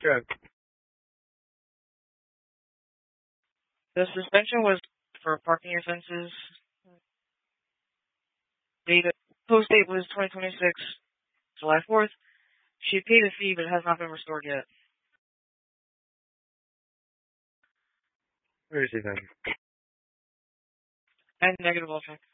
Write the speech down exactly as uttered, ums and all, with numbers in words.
Good. The suspension was for parking offenses. Date post date was twenty twenty-six, July fourth. She paid a fee, but it has not been restored yet. Where is he then? And negative all check.